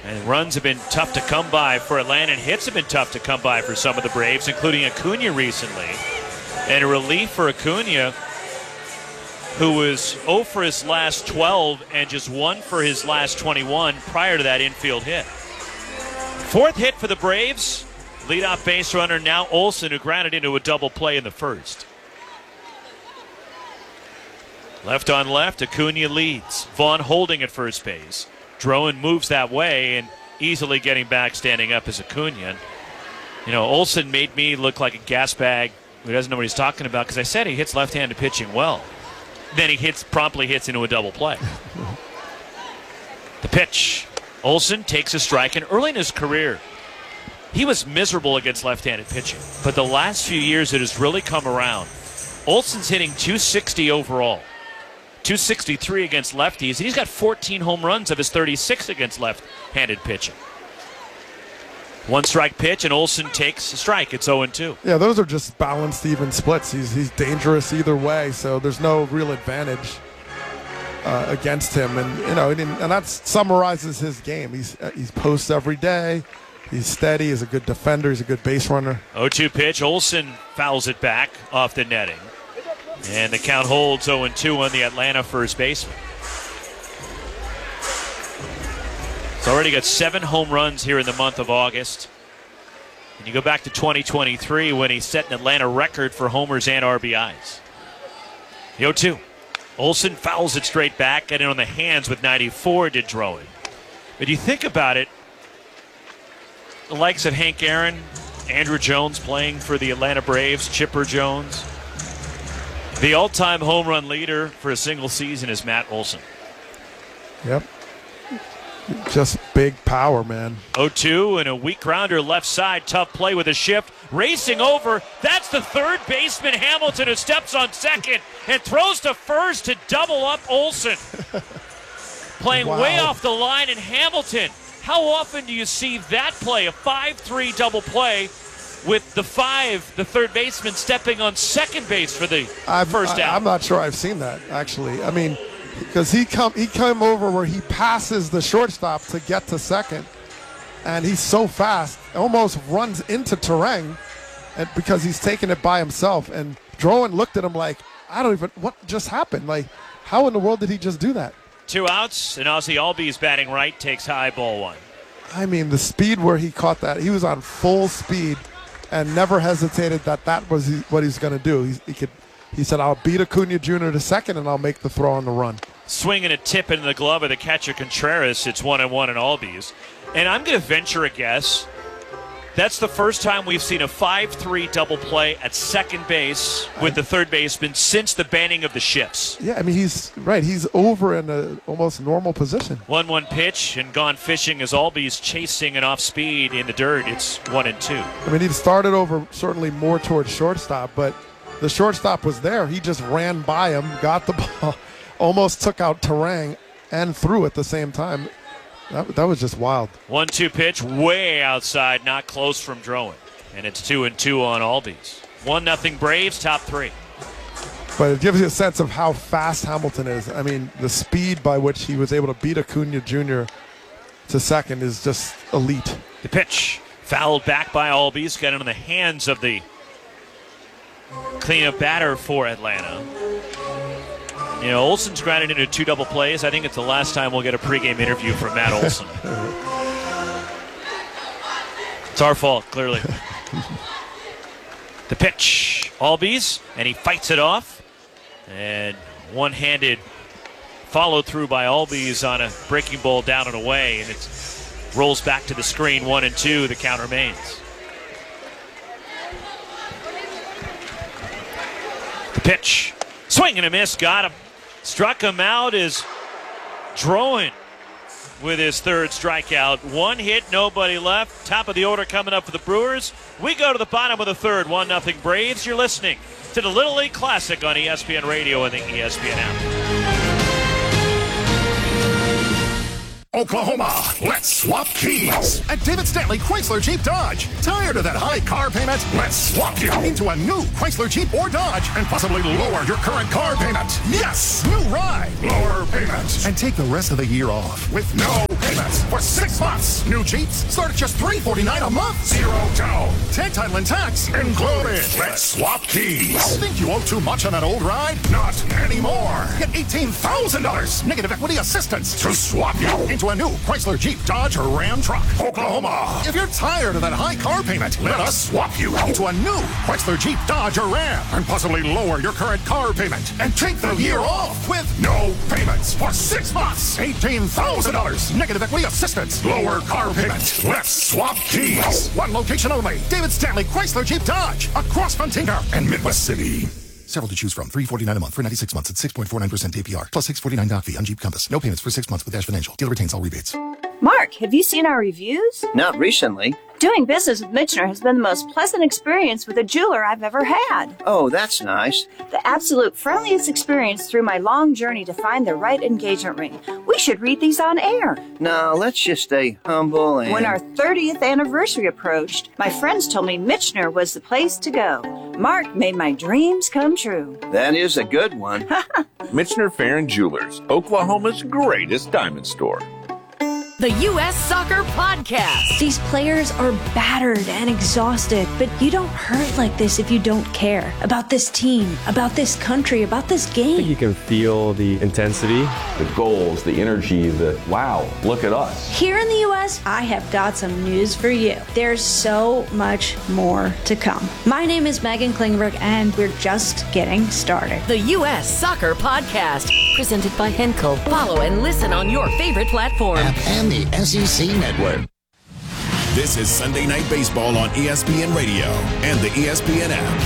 And runs have been tough to come by for Atlanta, and hits have been tough to come by for some of the Braves, including Acuna recently. And a relief for Acuna, who was 0 for his last 12 and just 1 for his last 21 prior to that infield hit. Fourth hit for the Braves. Leadoff base runner now Olson, who grounded into a double play in the first. Left on left, Acuna leads. Vaughn holding at first base. Drowan moves that way and easily getting back, standing up as Acuna. You know, Olson made me look like a gas bag who doesn't know what he's talking about, because I said he hits left-handed pitching well. Then he promptly hits into a double play. The pitch. Olson takes a strike, and early in his career, he was miserable against left-handed pitching. But the last few years, it has really come around. Olson's hitting .260 overall. .263 against lefties, and he's got 14 home runs of his 36 against left-handed pitching. One strike pitch, and Olson takes a strike. It's 0-2. Yeah, those are just balanced, even splits. He's dangerous either way, so there's no real advantage against him. And you know, and that summarizes his game. He's posts every day. He's steady. He's a good defender. He's a good base runner. 0-2 pitch. Olson fouls it back off the netting. And the count holds 0-2 on the Atlanta first baseman. He's already got 7 home runs here in the month of August. And you go back to 2023 when he set an Atlanta record for homers and RBIs. The 0-2. Olson fouls it straight back, getting on the hands with 94 did Drowan. But you think about it, the likes of Hank Aaron, Andruw Jones playing for the Atlanta Braves, Chipper Jones. The all-time home run leader for a single season is Matt Olson. Yep. Just big power, man. 0-2 and a weak grounder left side. Tough play with a shift. Racing over. That's the third baseman, Hamilton, who steps on second and throws to first to double up Olson. Playing way off the line, and Hamilton. How often do you see that play, a 5-3 double play, with the third baseman stepping on second base for the first out? I'm not sure I've seen that, actually. I mean, because he come over where he passes the shortstop to get to second, and he's so fast, almost runs into Turang, and because he's taking it by himself. And Drowan looked at him like, what just happened? Like, how in the world did he just do that? 2 outs, and Ozzie Albies batting right takes high, ball 1. I mean, the speed where he caught that, he was on full speed and never hesitated that was what he's going to do. He said, I'll beat Acuna Jr. to second, and I'll make the throw on the run. Swing and a tip into the glove of the catcher Contreras. It's 1-1 in Albies. And I'm going to venture a guess. That's the first time we've seen a 5-3 double play at second base with the third baseman since the banning of the shifts. Yeah, I mean, he's right. He's over in a almost normal position. 1-1 pitch and gone fishing as Albies chasing an off speed in the dirt. It's 1-2. I mean, he started over certainly more towards shortstop, but the shortstop was there. He just ran by him, got the ball, almost took out Turang, and threw at the same time. That was just wild. 1-2 pitch, way outside, not close from Drowan. And it's 2-2 on Albies. 1-0 Braves, top 3. But it gives you a sense of how fast Hamilton is. I mean, the speed by which he was able to beat Acuna Jr. to second is just elite. The pitch, fouled back by Albies, got it in the hands of the cleanup batter for Atlanta. You know, Olson's grounded into 2 double plays. I think it's the last time we'll get a pregame interview from Matt Olson. It's our fault, clearly. The pitch, Albies, and he fights it off. And one-handed follow through by Albies on a breaking ball down and away. And it rolls back to the screen, 1-2. The count remains. The pitch, swing and a miss, got him. Struck him out is Drowan with his third strikeout. 1 hit, nobody left. Top of the order coming up for the Brewers. We go to the bottom of the third, 1-0 Braves. You're listening to the Little League Classic on ESPN Radio and the ESPN app. Oklahoma, let's swap keys. At David Stanley Chrysler Jeep Dodge. Tired of that high car payment? Let's swap you into a new Chrysler Jeep or Dodge and possibly lower your current car payment. Yes, new ride, lower payments, and take the rest of the year off with no payments for for 6 months. New Jeeps start at just $349 a month. 0 down. Tag title and tax included. Let's swap keys. Think you owe too much on that old ride? Not anymore. Get $18,000 negative equity assistance to swap you into a new Chrysler, Jeep, Dodge, or Ram truck. Oklahoma. If you're tired of that high car payment, let us swap you into a new Chrysler, Jeep, Dodge, or Ram and possibly lower your current car payment and take the year off with no payments for 6 months. $18,000 negative equity assistance. Lower car payment. Let's swap keys. One location only. David Stanley Chrysler Jeep Dodge across Fontinga and Midwest City. Several to choose from. $349 a month for 96 months at 6.49% APR. Plus $649 doc fee on Jeep Compass. No payments for 6 months with Dash Financial. Dealer retains all rebates. Mark, have you seen our reviews? Not recently. Doing business with Michener has been the most pleasant experience with a jeweler I've ever had. Oh, that's nice. The absolute friendliest experience through my long journey to find the right engagement ring. We should read these on air. No, let's just stay humble and... When our 30th anniversary approached, my friends told me Michener was the place to go. Mark made my dreams come true. That is a good one. Michener Farron Jewelers, Oklahoma's greatest diamond store. The U.S. Soccer Podcast. These players are battered and exhausted, but you don't hurt like this if you don't care about this team, about this country, about this game. I think you can feel the intensity, The goals, the energy, the wow, look at us. Here in the U.S., I have got some news for you. There's so much more to come. My name is Megan Klingberg, and we're just getting started. The U.S. Soccer Podcast. Presented by Henkel. Follow and listen on your favorite platform. And the SEC Network. This is Sunday Night Baseball on ESPN Radio and the ESPN app.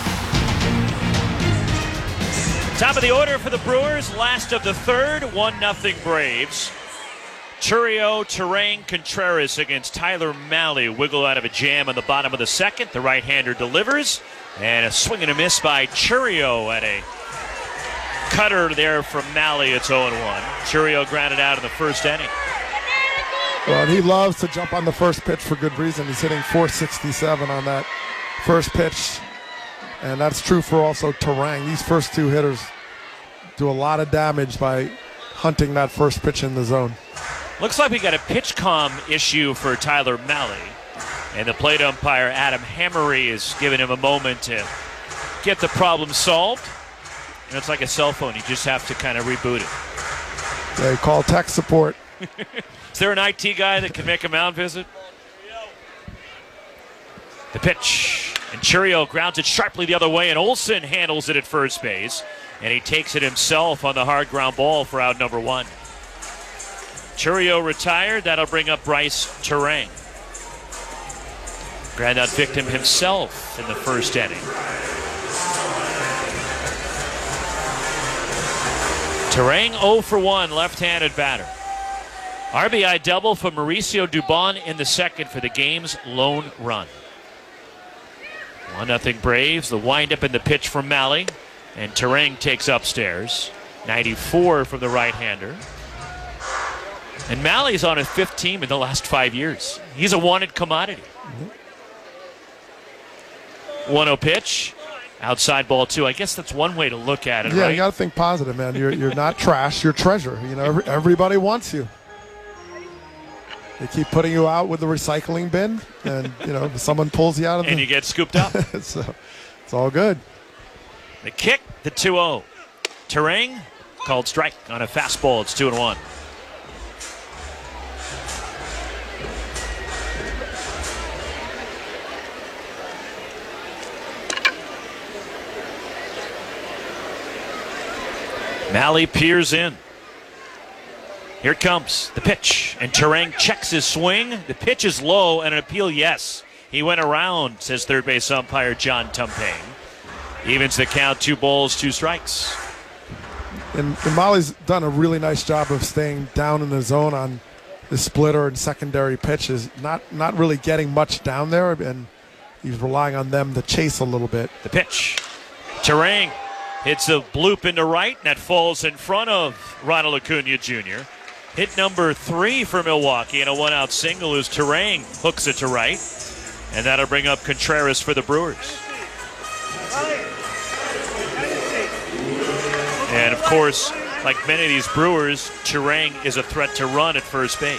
Top of the order for the Brewers, last of the third, 1-0 Braves. Chourio, Turang, Contreras against Tyler Mahle. Wiggle out of a jam on the bottom of the second. The right-hander delivers. And a swing and a miss by Chourio at a cutter there from Mahle. It's 0-1. Chourio grounded out in the first inning. Well, he loves to jump on the first pitch for good reason. He's hitting .467 on that first pitch. And that's true for also Turang. These first two hitters do a lot of damage by hunting that first pitch in the zone. Looks like we got a pitch comm issue for Tyler Mahle. And the plate umpire, Adam Hammery, is giving him a moment to get the problem solved. And it's like a cell phone. You just have to kind of reboot it. They call tech support. Is there an IT guy that can make a mound visit? The pitch. And Chourio grounds it sharply the other way, and Olson handles it at first base. And he takes it himself on the hard ground ball for out number one. Chourio retired. That'll bring up Bryce Turang. Ground-out victim himself in the first inning. Turang 0 for 1, left-handed batter. RBI double for Mauricio Dubon in the second for the game's lone run. 1-0 Braves. The windup in the pitch from Mahle. And Turang takes upstairs. 94 from the right-hander. And Mally's on his fifth team in the last 5 years. He's a wanted commodity. 1-0 pitch. Outside ball, too. I guess that's one way to look at it, yeah, right? You got to think positive, man. You're not trash. You're treasure. You know, everybody wants you. They keep putting you out with the recycling bin, and, you know, someone pulls you out of and you get scooped up. So it's all good. The kick, the 2-0. Turang called strike on a fastball. It's 2-1. Mahle peers in. Here it comes, the pitch, and Turang checks his swing. The pitch is low, and an appeal, yes. He went around, says third base umpire John Tumpane. Evens the count, 2 balls, 2 strikes. And Mahle's done a really nice job of staying down in the zone on the splitter and secondary pitches, not really getting much down there, and he's relying on them to chase a little bit. The pitch, Turang hits a bloop into right, and that falls in front of Ronald Acuna Jr. Hit number 3 for Milwaukee, and a 1-out single as Turang hooks it to right. And that'll bring up Contreras for the Brewers. And, of course, like many of these Brewers, Turang is a threat to run at first base.